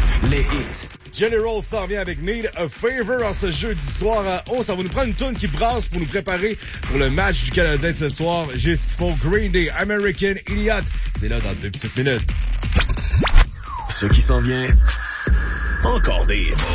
Les hits. General s'en vient avec Need a Favor en ce jeudi soir à ça va nous prendre une toune qui brasse pour nous préparer pour le match du Canadien de ce soir. Juste pour Green Day, American Idiot. C'est là dans 2 petites minutes. Ce qui s'en vient, encore des hits.